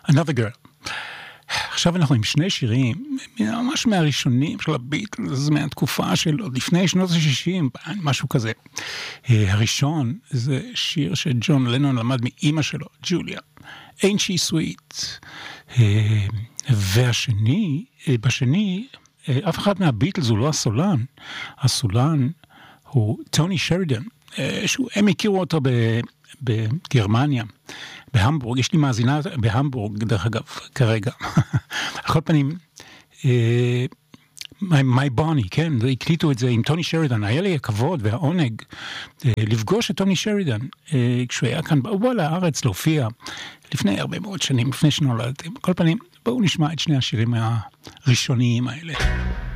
Another Girl. עכשיו אנחנו עם שני שירים, ממש מהראשונים של הביטלס, מהתקופה של עוד לפני שנות ה-60, משהו כזה. הראשון זה שיר שג'ון לנון למד מאמא שלו, ג'וליה. Ain't She Sweet. והשני, בשני, אף אחד מהביטלס הוא לא הסולן. הסולן הוא טוני שרידן, הם הכירו אותו בגרמניה. בהמבורג, יש לי מאזינה בהמבורג, דרך אגב, כרגע. על כל פנים, My Bonnie, כן, הקליטו את זה עם טוני שרידן. היה לי הכבוד והעונג לפגוש את טוני שרידן, כשהוא היה כאן, הוא בא לארץ להופיע, לפני הרבה מאוד שנים, לפני שנולדתי. על כל פנים, בואו נשמע את שני השירים הראשוניים האלה.